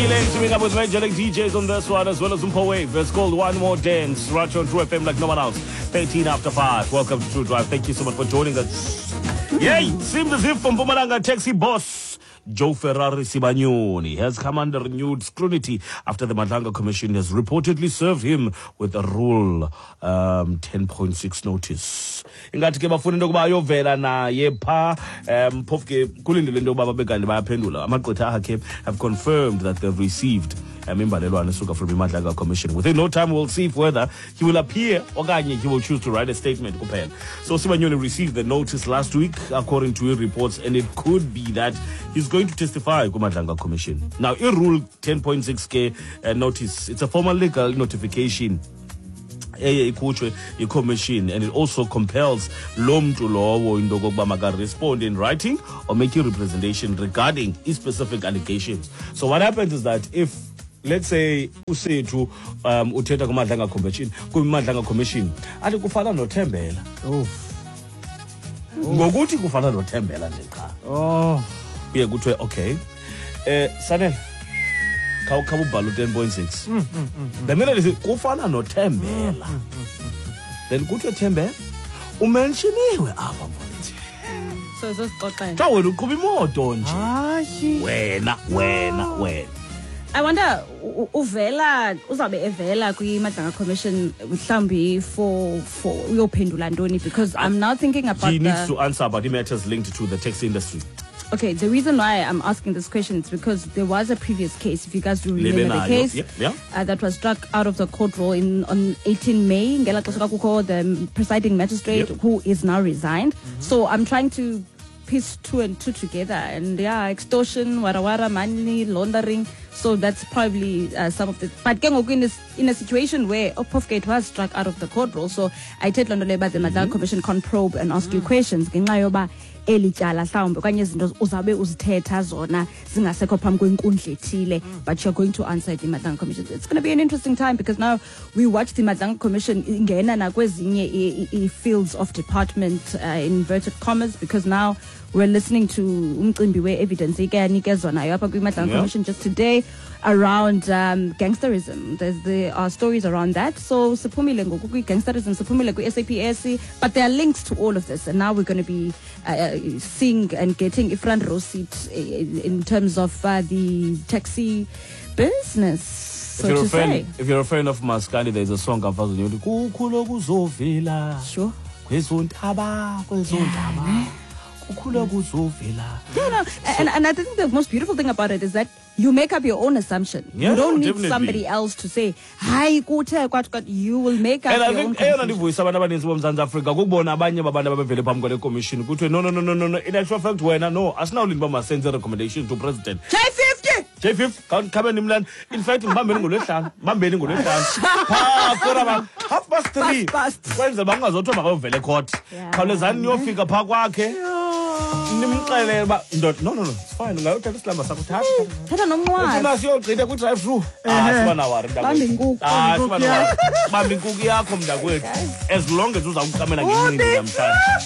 Teaming up with angelic DJs on this one as well as Umpo Wave. It's called One More Dance. Right on True FM like no one else. 13 after 5. Welcome to True Drive. Thank you so much for joining us. Yay! Seems as if from Mpumalanga taxi boss Joe Ferrari Sibanyoni has come under renewed scrutiny after the Madlanga Commission has reportedly served him with a Rule 10.6 notice. Ingathi ke bafuna into kuba ayovela naye pha phofu ke kulindele into kuba babekani bayaphendula. Amagqwetha akhe have confirmed that they've received imbalelwane esuka from the Madlanga Commission. Within no time we'll see if whether he will appear okanye he will choose to write a statement kuphela. So Sibanyoni received the notice last week according to reports, and it could be that he's going to testify ku Madlanga Commission. Now, in Rule 10.6K notice, it's a formal legal notification commission, and it also compels lo mntu lowo into kokuba maka respond in writing or make a representation regarding specific allegations. So what happens is that if, let's say, usethu uthetha ku Madlanga Commission athi kufana noThembela, ngokuthi kufana noThembela nje cha uye kuthiwe okay Sanel khawubhala 10.6 the minute is kufana noThembela, then kuthiwe Thembela umenshiniwe apha mfowethu, so sesixoxela xa wena uqhuba imoto nje wena I wonder uvela uzabe evela kwi Madlanga Commission mhlambi for uyophendula ntoni, because I'm now thinking about he needs to answer about the matters linked to the taxi industry. Okay, the reason why I'm asking this question is because there was a previous case, if you guys do remember the case, that was struck out of the court roll on 18 May. Ngela xesha kukho the presiding magistrate who is now resigned. So I'm trying to piece two and two together, and extortion, warawara, money laundering. So that's probably some of the. But in a situation where Opofgate was struck out of the court roll, so I tell Londoleba the Madlanga Commission can probe and ask you questions. Elityala mhlawumbe okanye izinto uzabe uzithetha zona zingasekho phambi kwenkundla ethile, but you're going to answer the Madlanga Commission. It's going to be an interesting time, because now we watch the Madlanga Commission ingena nakwezinye fields of department, inverted commas, because now we're listening to umcimbi where evidence ikeanikezwa nayo apha kwi-Madlanga Commission just today around gangsterism. There are stories around that. So siphumile ngoku kwi-gangsterism, siphumile kwi-SAPS, but there are links to all of this, and now we're going to be seeing and getting a front row seat in terms of the taxi business. If you're a fan of Maskandi, there's a song Kukhulo kuzovela. Sure. And I think the most beautiful thing about it is that you make up your own assumption. You don't need somebody else to say, "Hi, you will make up your own assumption." No. In actual fact, no. As now, Limba sends a recommendation to President. J50, can't come in England. In fact, Bambing 3:30. When the Bangas Otto Vele Court, Kalezan, your figure Pagwake. No, it's fine. I'll tell Islam sabotage. They could drive through. As long as you come and